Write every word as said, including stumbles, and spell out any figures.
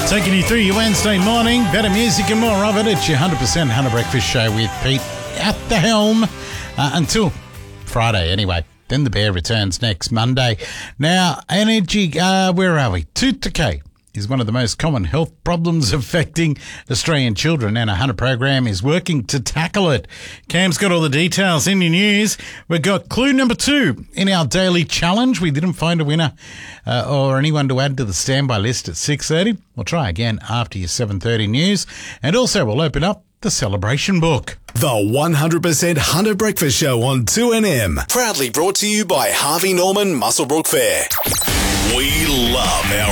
Taking you through your Wednesday morning. Better music and more of it. It's your one hundred percent Hunter Breakfast Show with Pete at the helm uh, until Friday anyway. Then the bear returns next Monday. Now, energy, uh, where are we? Tooth decay is one of the most common health problems affecting Australian children, and a Hunter program is working to tackle it. Cam's got all the details in your news. We've got clue number two in our daily challenge. We didn't find a winner uh, or anyone to add to the standby list at six thirty. We'll try again after your seven thirty news. And also we'll open up the celebration book. The one hundred percent Hunter Breakfast Show on two N M. Proudly brought to you by Harvey Norman Muswellbrook Fair. We love our